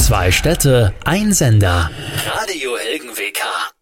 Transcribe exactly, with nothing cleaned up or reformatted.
Zwei Städte, ein Sender. Radio Helgen W K.